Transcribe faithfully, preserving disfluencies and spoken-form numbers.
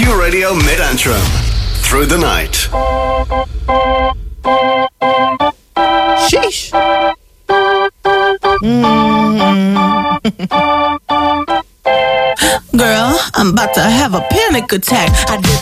Q Radio Mid-Antrim. Through the night. Sheesh. Mm. Girl, I'm about to have a panic attack. I did